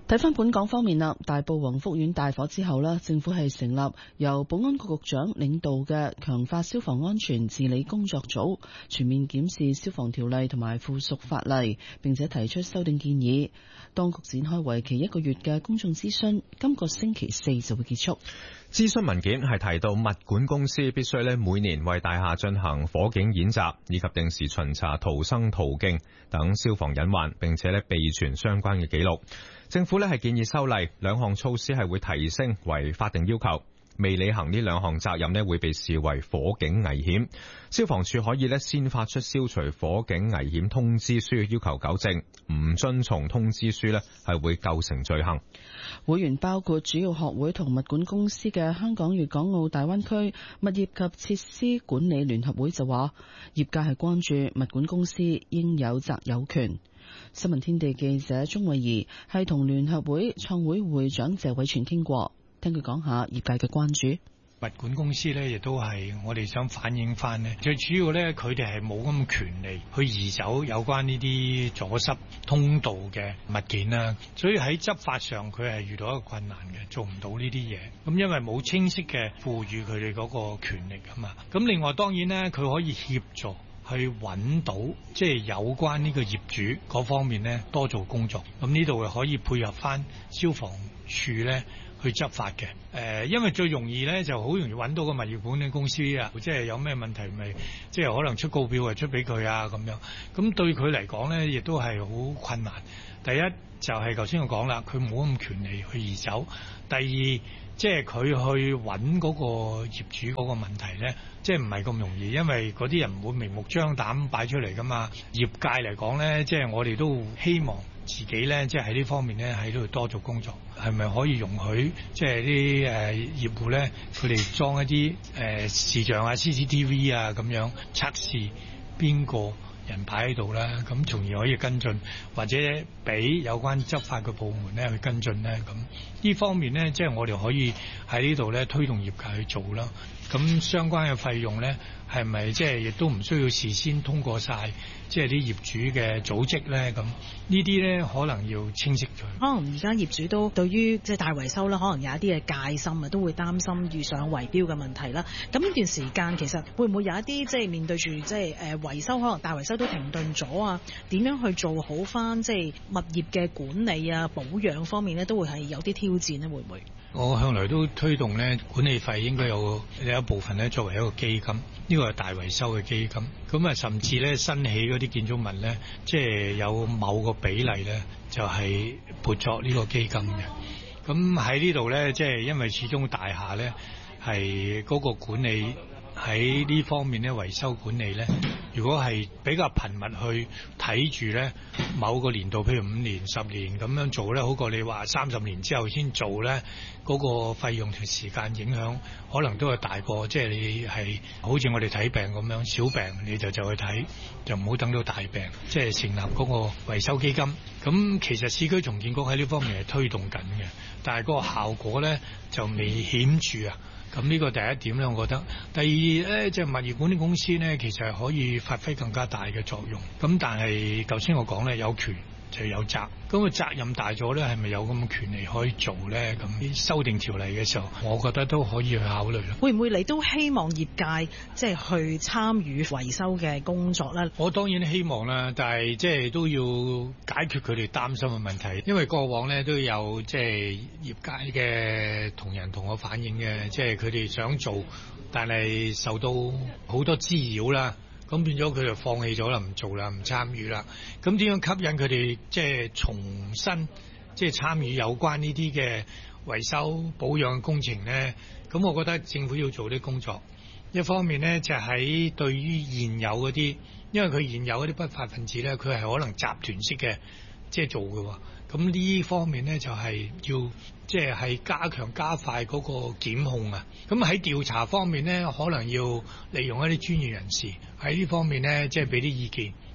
睇翻本港方面啦，大埔宏福苑大火之後咧，政府係成立由保安局局長領導嘅強化消防安全治理工作組，全面檢視消防條例同埋附屬法例，並且提出修訂建議。當局展開為期1個月嘅公眾諮詢，今個星期4就會結束。 諮詢文件係提到物管公司必須每年為大廈進行火警演習，以及定時巡查逃生途徑等消防隱患，並且備存相關嘅記錄。政府係建議修例，2項措施係會提升為法定要求，未履行呢2項責任會被視為火警危險。消防處可以先發出消除火警危險通知書，要求糾正，唔遵從通知書係會構成罪行。 會員包括主要學會同物管公司嘅香港粵港澳大灣區物業及設施管理聯合會就話，業界係關注物管公司應有責有權。新聞天地記者鍾慧儀係同聯合會創會會長謝偉全傾過，聽佢講下業界嘅關注。 物管公司咧，亦都係我哋想反映翻呢，最主要咧，佢哋係冇咁嘅權利去移走有關呢啲阻塞通道嘅物件啦，所以喺執法上佢係遇到一個困難嘅，做唔到呢啲嘢。咁因為冇清晰嘅賦予佢哋嗰個權力啊嘛。咁另外當然咧，佢可以協助去揾到即係有關呢個業主嗰方面咧多做工作。咁呢度可以配合翻消防處咧去執法嘅。因為最容易咧就好容易揾到個物業管理公司啊，即係有咩問題咪即係可能出告票出俾佢啊咁樣。咁對佢嚟講咧，亦都係好困難。第一就係頭先我講啦，佢冇咁權利去移走。第二，即係佢去揾嗰個業主嗰個問題咧，即係唔係咁容易，因為嗰啲人唔會明目張膽擺出嚟噶嘛。業界嚟講咧，即係我哋都希望自己咧，即係喺呢方面咧喺度多做工作，係咪可以容許即係啲業戶咧，佢哋裝一啲視像啊、CCTV 啊咁樣測試邊個人擺喺度啦，咁從而可以跟進，或者俾有關執法嘅部門咧去跟進咧。咁呢方面咧，即係我哋可以喺呢度咧推動業界去做啦。咁相關嘅費用咧，係咪即係亦都唔需要事先通過晒即係啲業主嘅組織咧？咁呢啲咧可能要清晰咗。 可能而家業主都對於即係大維修啦，可能有一啲嘅戒心啊，都會擔心遇上圍標嘅問題啦。咁呢段時間其實會唔會有一啲即係面對住即係維修，可能大維修都停頓咗啊？點樣去做好翻即係物業嘅管理啊、保養方面咧，都會係有啲挑戰咧？會唔會？ 我向來都推動咧管理費應該有一部分咧作為一個基金，呢個係大維修嘅基金。咁啊，甚至咧新起嗰啲建築物咧，即係有某個比例咧，就係撥作呢個基金嘅。咁喺呢度咧，即係因為始終大廈咧係嗰個管理喺呢方面咧維修管理咧，如果係比較頻密去睇住咧，某個年度譬如5年、10年咁樣做咧，好過你話30年之後先做咧，嗰個費用同時間影響可能都係大過，即係你係好似我哋睇病咁樣，小病你就去睇，就唔好等到大病，即係成立嗰個維修基金。咁其實市區重建局喺呢方面係推動緊嘅，但係嗰個效果咧就未顯著啊。咁呢個第一點咧，我覺得。第二咧，即係物業管理公司咧，其實係可以發揮更加大嘅作用。咁但係頭先我講咧，有權就有責。咁個責任大咗咧，係咪有咁嘅權利可以做咧？咁修訂條例嘅時候，我覺得都可以去考慮咯。 會唔會你都希望業界即係去參與維修嘅工作咧？ 我當然希望啦，但係即係都要解決佢哋擔心嘅問題，因為過往咧都有即係業界嘅同仁同我反映嘅，即係佢哋想做，但係受到好多滋擾啦。咁變咗佢就放棄咗啦，唔做啦，唔參與啦。咁點樣吸引佢哋即係重新即係參與有關呢啲嘅維修保養工程呢？咁我覺得政府要做啲工作。一方面呢，就喺對於現有嗰啲，因為佢現有嗰啲不法分子呢，佢係可能集團式嘅即係做嘅。咁呢方面呢，就係要即係加強加快嗰個檢控啊！咁喺調查方面呢，可能要利用一啲專業人士喺呢方面呢，即係俾啲意見，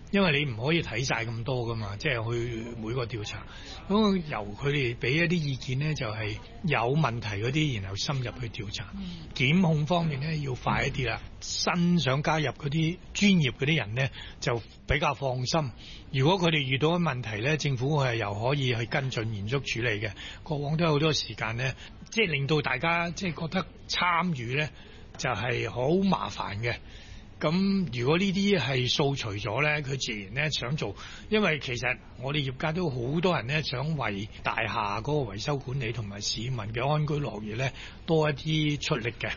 因為你唔可以睇晒咁多噶嘛，即係去每個調查。咁由佢哋俾一啲意見呢，就係有問題嗰啲，然後深入去調查。檢控方面呢，要快一啲啦。新想加入嗰啲專業嗰啲人呢，就比較放心。如果佢哋遇到嘅問題呢，政府係又可以去跟進嚴肅處理嘅。過往都有好多時間呢，即係令到大家即係覺得參與呢就係好麻煩嘅。咁如果呢啲係掃除咗呢，佢自然呢想做，因為其實我哋業界都好多人呢想為大廈嗰個維修管理同埋市民嘅安居樂業呢多一啲出力嘅。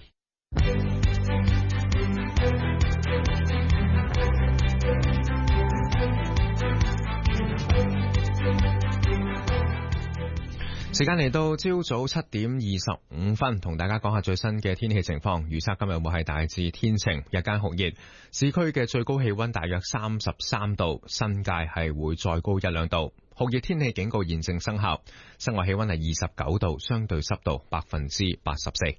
時間嚟到朝早7:25，同大家講下最新嘅天氣情況。預測今日會係大致天晴，日間酷熱，市區嘅最高氣溫大約33度，新界係會再高1-2度。酷熱天氣警告現正生效，室外氣溫係29度，相對濕度84%。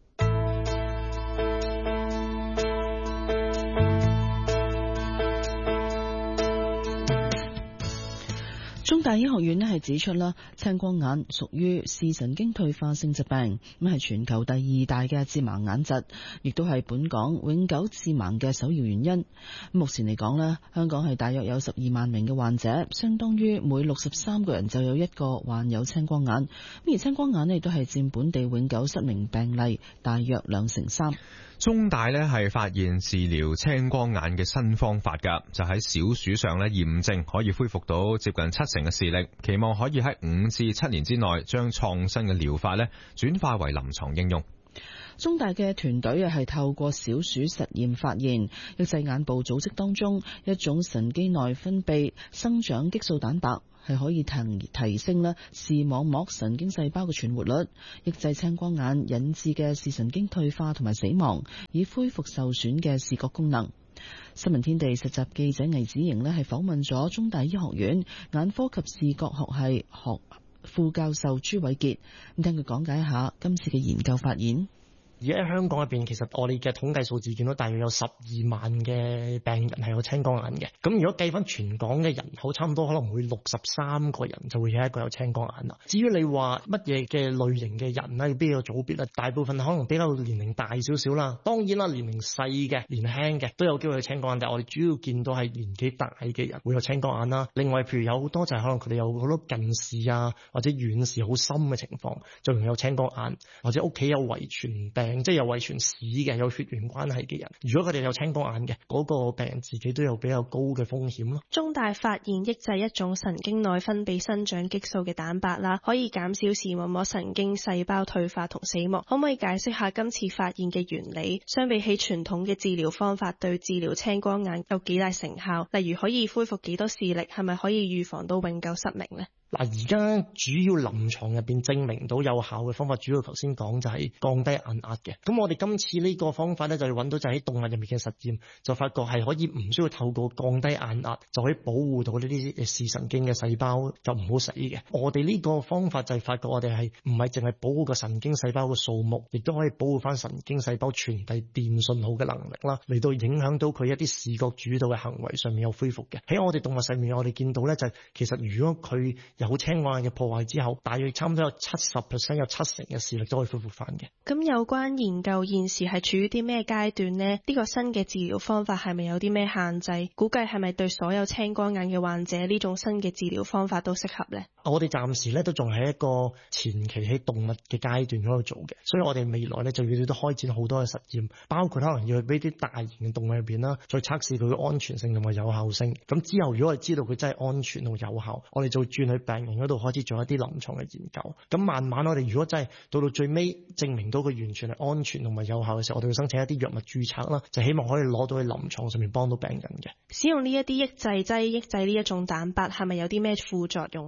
中大醫學院咧係指出啦，青光眼屬於視神經退化性疾病，咁係全球第2大嘅致盲眼疾，亦都係本港永久致盲嘅首要原因。目前嚟講咧，香港係大約有12萬名嘅患者，相當於每63個人就有1個患有青光眼。而青光眼咧亦都係佔本地永久失明病例大約3%。 中大呢係發現治療青光眼嘅新方法㗎，就喺小鼠上呢驗證可以恢復到接近70%嘅視力，期望可以喺5至7年之內將創新嘅療法呢轉化為臨床應用。 中大嘅團隊係透過小鼠實驗發現，抑制眼部組織當中一種神經內分泌生長激素蛋白，係可以提升咧視網膜神經細胞嘅存活率，抑制青光眼引致嘅視神經退化同埋死亡，以恢復受損嘅視覺功能。新聞天地實習記者魏子瑩咧係訪問咗中大醫學院眼科及視覺學系副教授朱偉傑，咁聽佢講解一下今次嘅研究發現。 而喺香港入邊，其實我哋嘅統計數字見到大約有12萬嘅病人係有青光眼嘅。咁如果計翻全港嘅人口，差唔多可能每63個人就會有一個有青光眼啦。至於你話乜嘢嘅類型嘅人咧，邊個組別咧？大部分可能比較年齡大少少啦。當然啦，年齡細嘅、年輕嘅都有機會有青光眼，但係我哋主要見到係年紀大嘅人會有青光眼啦。另外，譬如有好多就係可能佢哋有好多近視啊，或者遠視好深嘅情況，就容易有青光眼，或者屋企有遺傳病。即係有遺傳史嘅、有血緣關係嘅人，如果佢哋有青光眼嘅，嗰個病人自己都有比較高嘅風險咯。 中大發現抑制一種神經內分泌生長激素嘅蛋白啦，可以減少視網膜神經細胞退化同死亡。可唔可以解釋下今次發現嘅原理？相比起傳統嘅治療方法，對治療青光眼有幾大成效？例如可以恢復幾多視力？係咪可以預防到永久失明呢？ 嗱，而家主要臨床入邊證明到有效嘅方法，主要頭先講就係降低眼壓嘅。咁我哋今次呢個方法咧，就係揾到就喺動物入面嘅實驗，就發覺係可以唔需要透過降低眼壓，就可以保護到呢啲視神經嘅細胞就唔好死嘅。我哋呢個方法就係發覺我哋係唔係淨係保護個神經細胞嘅數目，亦都可以保護翻神經細胞傳遞電信號嘅能力啦，嚟到影響到佢一啲視覺主導嘅行為上面有恢復嘅。喺我哋動物上面，我哋見到咧就係其實如果佢有青光眼嘅破壞之後，大約差唔多有70%有70%嘅視力都可以恢復翻嘅。 咁有關研究現時係處於啲咩階段呢？呢個新嘅治療方法係咪有啲咩限制？估計係咪對所有青光眼嘅患者呢種新嘅治療方法都適合呢？ 我哋暫時咧都仲係一個前期喺動物嘅階段嗰度做嘅，所以我哋未來咧就要都開展好多嘅實驗，包括可能要去俾啲大型嘅動物入邊啦，再測試佢嘅安全性同埋有效性。咁之後如果我哋知道佢真係安全同有效，我哋就轉去病人嗰度開始做一啲臨床嘅研究。咁慢慢我哋如果真係到最尾證明到佢完全係安全同埋有效嘅時候，我哋會申請一啲藥物註冊啦，就希望可以攞到去臨床上面幫到病人嘅。 使用呢一啲抑制劑抑制呢一種蛋白係咪有啲咩副作用呢？ 因為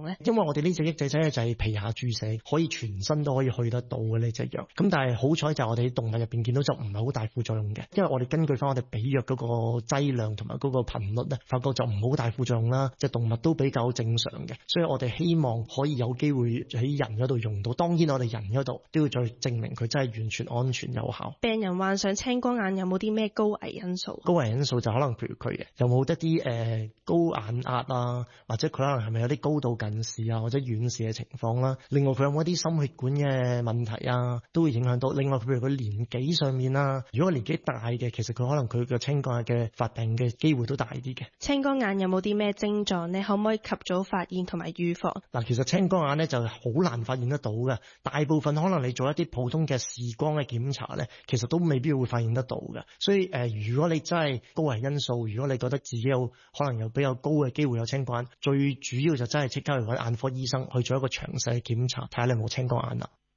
我哋呢隻抑制劑咧就係皮下注射，可以全身都可以去得到嘅呢隻藥。咁但係好彩就係我哋喺動物入邊見到就唔係好大副作用嘅，因為我哋根據翻我哋俾藥嗰個劑量同埋嗰個頻率咧，發覺就唔好大副作用啦，即係動物都比較正常嘅，所以我哋希望可以有機會喺人嗰度用到。當然我哋人嗰度都要再證明佢真係完全安全有效。 病人患上青光眼有冇啲咩高危因素？ 高危因素就可能譬如佢有冇一啲高眼壓啊，或者佢可能係咪有啲高度近視啊，或者遠視嘅情況啦。另外佢有冇啲心血管嘅問題啊，都會影響到。另外譬如佢年紀上面啦，如果年紀大嘅，其實佢可能佢嘅青光眼嘅發病嘅機會都大啲嘅。 青光眼有冇啲咩症狀呢？可唔可以及早發現同埋預防？ 嗱，其實青光眼咧就好難發現得到嘅，大部分可能你做一啲普通嘅視光嘅檢查咧，其實都未必會發現得到嘅。所以如果你真係高危因素，如果你覺得自己有可能有比較高嘅機會有青光眼，最主要就真係即刻去揾眼科醫生去做一個詳細嘅檢查，睇下你有冇青光眼啦。